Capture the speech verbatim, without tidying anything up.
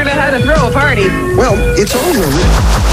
learn how to throw a party. Well, it's over.